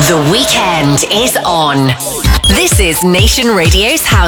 The weekend is on. This is Nation Radio's House